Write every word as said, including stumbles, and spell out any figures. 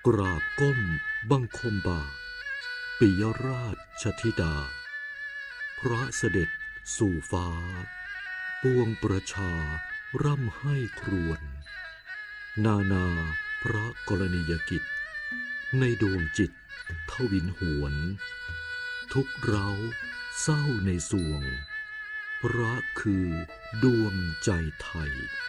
กราบก้มบังคมบาทปิยราชธิดาพระเสด็จสู่ฟ้าปวงประชาร่ำให้ครวญนานาพระกรณียกิจในดวงจิตทวินหวนทุกเร้าเศร้าในสวงพระคือดวงใจไทย